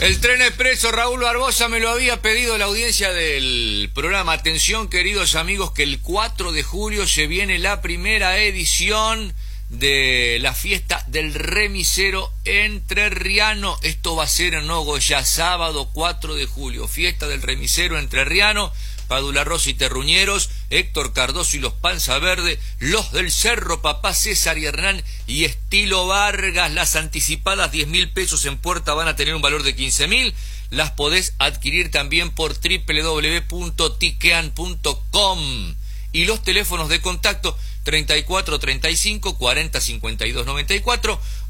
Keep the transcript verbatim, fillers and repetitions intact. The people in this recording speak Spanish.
El tren expreso, Raúl Barbosa me lo había pedido la audiencia del programa. Atención, queridos amigos, que el cuatro de julio se viene la primera edición de la fiesta del remisero entrerriano. Esto va a ser en Nogoyá, sábado cuatro de julio. Fiesta del remisero entrerriano. Padula Rosa y Terruñeros, Héctor Cardoso y los Panza Verde, los del Cerro Papá, César y Hernán y Estilo Vargas. Las anticipadas diez mil pesos en puerta van a tener un valor de quince mil. Las podés adquirir también por doble u doble u doble u punto tiquean punto com. Y los teléfonos de contacto treinta y cuatro, treinta y cinco, cuarenta, cincuenta y dos, noventa y cuatro